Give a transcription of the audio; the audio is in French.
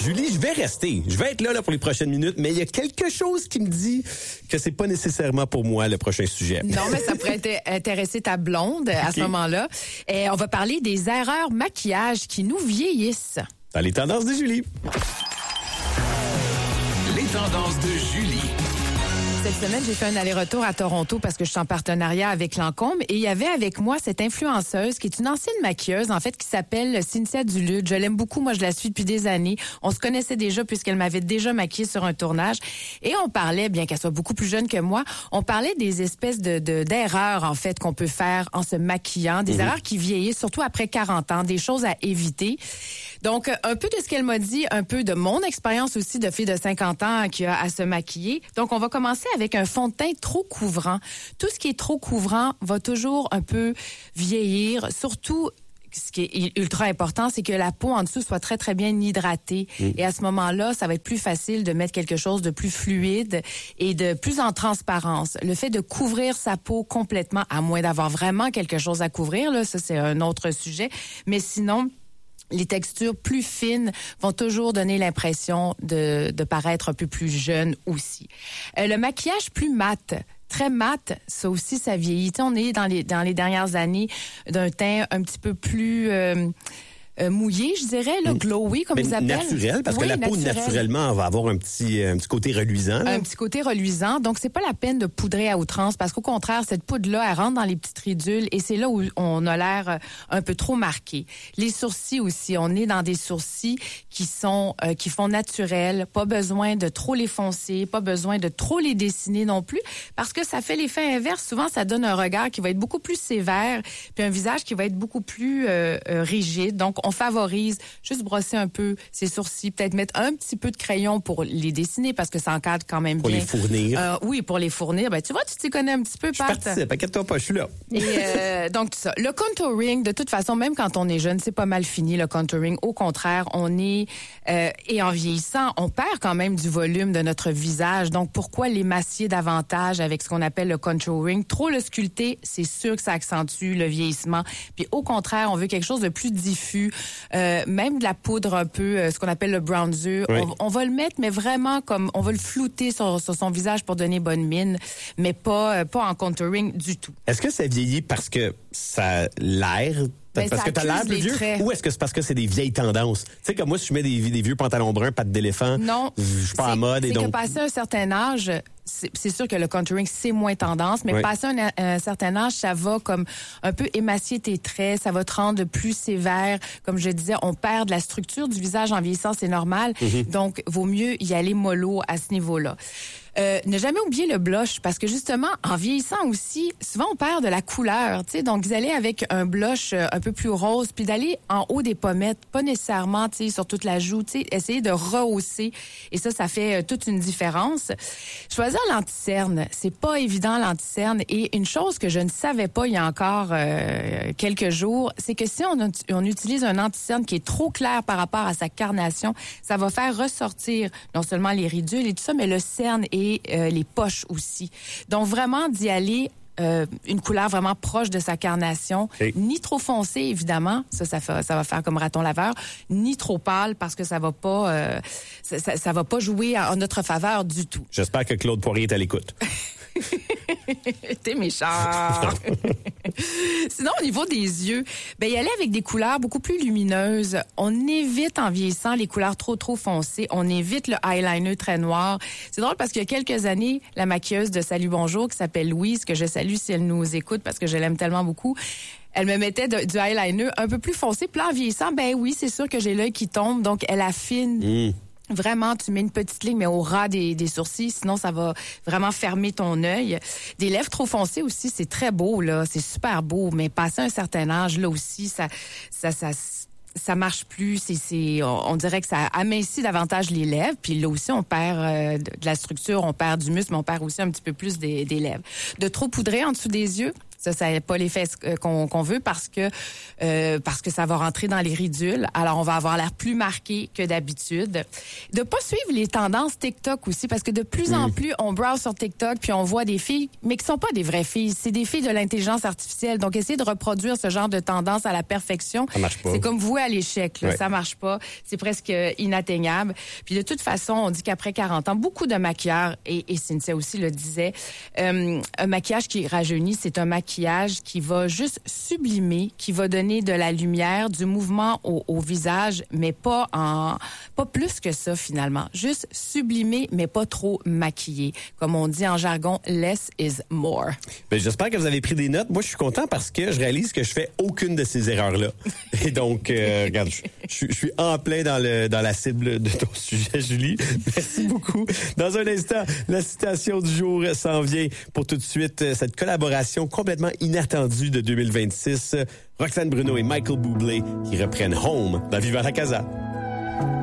Julie, je vais rester. Je vais être là pour les prochaines minutes, mais il y a quelque chose qui me dit que c'est pas nécessairement pour moi le prochain sujet. Non, mais ça pourrait intéresser ta blonde à ce moment-là. Et on va parler des erreurs maquillage qui nous vieillissent. Dans les tendances de Julie. Les tendances de Julie. Cette semaine, j'ai fait un aller-retour à Toronto parce que je suis en partenariat avec Lancôme et il y avait avec moi cette influenceuse qui est une ancienne maquilleuse, en fait, qui s'appelle Cynthia Duluth. Je l'aime beaucoup. Moi, je la suis depuis des années. On se connaissait déjà puisqu'elle m'avait déjà maquillée sur un tournage et on parlait, bien qu'elle soit beaucoup plus jeune que moi, on parlait des espèces d'erreurs, en fait, qu'on peut faire en se maquillant, des erreurs qui vieillissent, surtout après 40 ans, des choses à éviter. Donc, un peu de ce qu'elle m'a dit, un peu de mon expérience aussi de fille de 50 ans qui a à se maquiller. Donc, on va commencer avec un fond de teint trop couvrant. Tout ce qui est trop couvrant va toujours un peu vieillir, surtout ce qui est ultra important, c'est que la peau en dessous soit très, très bien hydratée. Et à ce moment-là, ça va être plus facile de mettre quelque chose de plus fluide et de plus en transparence. Le fait de couvrir sa peau complètement, à moins d'avoir vraiment quelque chose à couvrir, là, ça c'est un autre sujet. Mais sinon, les textures plus fines vont toujours donner l'impression de paraître un peu plus jeune aussi. Le maquillage plus mat, très mat, ça aussi, ça vieillit. T'sais, on est dans les dernières années d'un teint un petit peu plus mouillé, je dirais, là, glowy, comme ils appellent. Naturel, parce que la peau, naturellement, va avoir un petit côté reluisant. Là. Un petit côté reluisant. Donc, c'est pas la peine de poudrer à outrance, parce qu'au contraire, cette poudre-là, elle rentre dans les petites ridules et c'est là où on a l'air un peu trop marqué. Les sourcils aussi. On est dans des sourcils qui font naturel. Pas besoin de trop les foncer, pas besoin de trop les dessiner non plus, parce que ça fait l'effet inverse. Souvent, ça donne un regard qui va être beaucoup plus sévère, puis un visage qui va être beaucoup plus rigide. Donc, on favorise juste brosser un peu ses sourcils, peut-être mettre un petit peu de crayon pour les dessiner parce que ça encadre quand même pour bien. Pour les fournir. Oui, pour les fournir. Ben, tu vois, tu t'y connais un petit peu, Pat. Je participe, inquiète-toi pas, je suis là. Et donc, tout ça. Le contouring, de toute façon, même quand on est jeune, c'est pas mal fini, le contouring. Au contraire, on est... et en vieillissant, on perd quand même du volume de notre visage. Donc, pourquoi l'émacier davantage avec ce qu'on appelle le contouring? Trop le sculpter, c'est sûr que ça accentue le vieillissement. Puis, au contraire, on veut quelque chose de plus diffus. Même de la poudre un peu, ce qu'on appelle le bronzer. Oui. On va le mettre, mais vraiment comme on va le flouter sur son visage pour donner bonne mine, mais pas en contouring du tout. Est-ce que ça vieillit parce que ça a l'air... Parce que t'as l'air plus vieux, ou est-ce que c'est parce que c'est des vieilles tendances? Tu sais, comme moi, si je mets des vieux pantalons bruns, pattes d'éléphant, je suis pas en mode. C'est et donc... que passé un certain âge, c'est sûr que le contouring, c'est moins tendance, mais passé un certain âge, ça va comme un peu émacier tes traits, ça va te rendre plus sévère. Comme je disais, on perd de la structure du visage en vieillissant, c'est normal. Donc, vaut mieux y aller mollo à ce niveau-là. Ne jamais oublier le blush, parce que justement, en vieillissant aussi, souvent on perd de la couleur, tu sais. Donc, vous allez avec un blush un peu plus rose, puis d'aller en haut des pommettes, pas nécessairement, tu sais, sur toute la joue, tu sais, essayer de rehausser. Et ça fait toute une différence. Choisir l'anti-cerne, c'est pas évident, l'anti-cerne. Et une chose que je ne savais pas il y a encore quelques jours, c'est que si on utilise un anti-cerne qui est trop clair par rapport à sa carnation, ça va faire ressortir non seulement les ridules et tout ça, mais le cerne et les poches aussi. Donc, vraiment d'y aller une couleur vraiment proche de sa carnation, ni trop foncé, évidemment, ça va faire comme raton laveur, ni trop pâle parce que ça va pas jouer en notre faveur du tout. J'espère que Claude Poirier est à l'écoute. T'es méchant. Sinon, au niveau des yeux, y aller avec des couleurs beaucoup plus lumineuses. On évite, en vieillissant, les couleurs trop foncées. On évite le eyeliner très noir. C'est drôle parce qu'il y a quelques années, la maquilleuse de Salut Bonjour, qui s'appelle Louise, que je salue si elle nous écoute parce que je l'aime tellement beaucoup, elle me mettait du eyeliner un peu plus foncé. Puis là, en vieillissant, oui, c'est sûr que j'ai l'œil qui tombe, donc elle affine. Vraiment, tu mets une petite ligne, mais au ras des sourcils, sinon ça va vraiment fermer ton œil. Des lèvres trop foncées aussi, c'est très beau, là, c'est super beau, mais passé un certain âge, là aussi, ça marche plus. On dirait que ça amincit davantage les lèvres. Puis là aussi, on perd de la structure, on perd du muscle, mais on perd aussi un petit peu plus des lèvres. De trop poudrer en dessous des yeux, Ça n'a pas l'effet qu'on veut parce que ça va rentrer dans les ridules. Alors, on va avoir l'air plus marqué que d'habitude. De pas suivre les tendances TikTok aussi, parce que de plus en plus, on browse sur TikTok puis on voit des filles, mais qui sont pas des vraies filles. C'est des filles de l'intelligence artificielle. Donc, essayer de reproduire ce genre de tendance à la perfection, ça marche pas. C'est comme voué à l'échec. Là. Ouais. Ça marche pas. C'est presque inatteignable. Puis de toute façon, on dit qu'après 40 ans, beaucoup de maquilleurs, et Cynthia aussi le disait, un maquillage qui rajeunit, c'est un maquillage qui va juste sublimer, qui va donner de la lumière, du mouvement au visage, mais pas plus que ça finalement. Juste sublimer, mais pas trop maquillé. Comme on dit en jargon, less is more. Ben, j'espère que vous avez pris des notes. Moi, je suis content parce que je réalise que je fais aucune de ces erreurs-là. Et donc, regarde, je suis en plein dans la cible de ton sujet, Julie. Merci beaucoup. Dans un instant, la citation du jour s'en vient. Pour tout de suite, cette collaboration complètement inattendue de 2026. Roxane Bruno et Michael Bublé qui reprennent Home dans Viva la Casa.